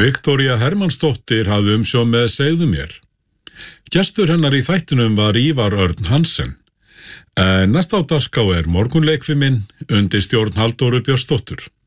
Viktoría Hermannsdóttir hafði umsjón með Segðu mér. Gestur hennar í þættinum var Ívar Örn Hansen. Næst á dagskrá morgunleikfiminn undir stjórn Halldóru Björnsdóttur.